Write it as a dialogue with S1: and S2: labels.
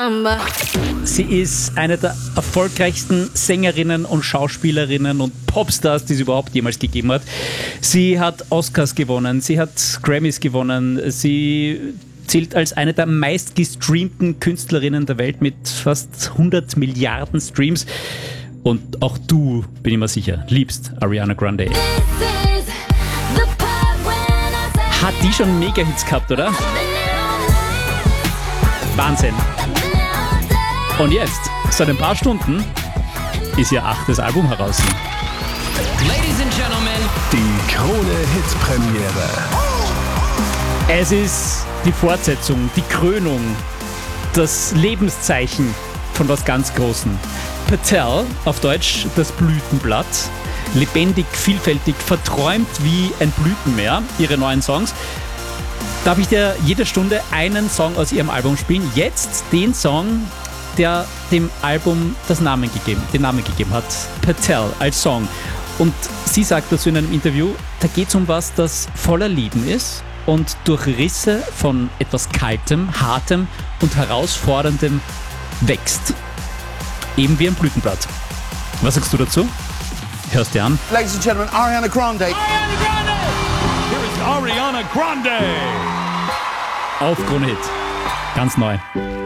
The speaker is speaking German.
S1: number.
S2: Sie ist eine der erfolgreichsten Sängerinnen und Schauspielerinnen und Popstars, die es überhaupt jemals gegeben hat. Sie hat Oscars gewonnen, sie hat Grammys gewonnen, sie zählt als eine der meistgestreamten Künstlerinnen der Welt mit fast 100 Milliarden Streams. Und auch du, bin ich mir sicher, liebst Ariana Grande. Hat die schon Mega-Hits gehabt, oder? Wahnsinn. Und jetzt, seit ein paar Stunden, ist ihr 8. Album heraus.
S3: Ladies and Gentlemen,
S4: Die Krone-Hit-Premiere.
S2: Es ist die Fortsetzung, die Krönung, das Lebenszeichen von was ganz Großem. Petal, auf Deutsch das Blütenblatt, lebendig, vielfältig, verträumt wie ein Blütenmeer, ihre neuen Songs. Darf ich dir jede Stunde einen Song aus ihrem Album spielen? Jetzt den Song, der dem Album den Namen gegeben hat. Petal als Song. Und sie sagt dazu in einem Interview, da geht es um was, das voller Leben ist und durch Risse von etwas Kaltem, Hartem und Herausforderndem wächst. Eben wie ein Blütenblatt. Was sagst du dazu? Hörst dir an?
S5: Ladies and gentlemen, Ariana Grande.
S4: Here is Ariana Grande.
S2: Auf Krone Hit. Ganz neu.